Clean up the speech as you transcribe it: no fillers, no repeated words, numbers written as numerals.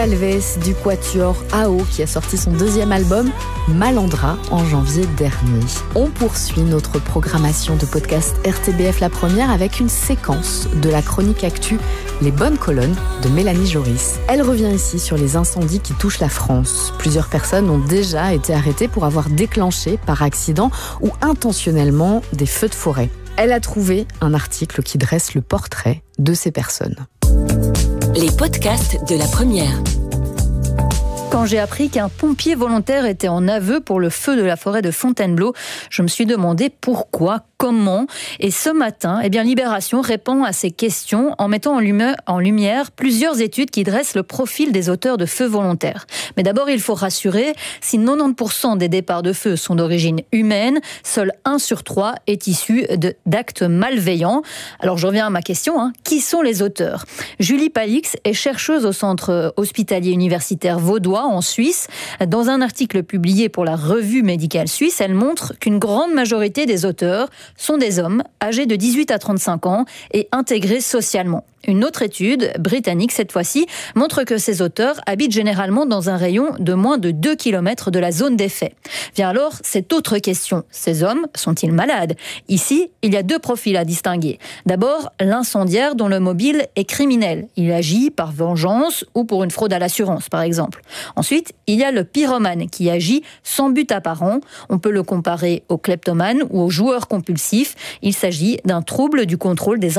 Alves du quatuor AO qui a sorti son deuxième album Malandra en janvier dernier. On poursuit notre programmation de podcast RTBF La Première avec une séquence de la chronique actu Les Bonnes Colonnes de Mélanie Joris. Elle revient ici sur les incendies qui touchent la France. Plusieurs personnes ont déjà été arrêtées pour avoir déclenché par accident ou intentionnellement des feux de forêt. Elle a trouvé un article qui dresse le portrait de ces personnes. Les podcasts de La Première. Quand j'ai appris qu'un pompier volontaire était en aveu pour le feu de la forêt de Fontainebleau, je me suis demandé pourquoi, comment. Et ce matin, Libération répond à ces questions en mettant en lumière plusieurs études qui dressent le profil des auteurs de feux volontaires. Mais d'abord, il faut rassurer, si 90% des départs de feu sont d'origine humaine, seul 1 sur 3 est issu d'actes malveillants. Alors je reviens à ma question, qui sont les auteurs ? Julie Palix est chercheuse au centre hospitalier universitaire vaudois en Suisse. Dans un article publié pour la revue médicale suisse, elle montre qu'une grande majorité des auteurs sont des hommes âgés de 18 à 35 ans et intégrés socialement. Une autre étude, britannique cette fois-ci, montre que ces auteurs habitent généralement dans un rayon de moins de 2 km de la zone des faits. Vient alors cette autre question. Ces hommes sont-ils malades ? Ici, il y a 2 profils à distinguer. D'abord, l'incendiaire dont le mobile est criminel. Il agit par vengeance ou pour une fraude à l'assurance, par exemple. Ensuite, il y a le pyromane qui agit sans but apparent. On peut le comparer au kleptomane ou au joueur compulsif. Il s'agit d'un trouble du contrôle des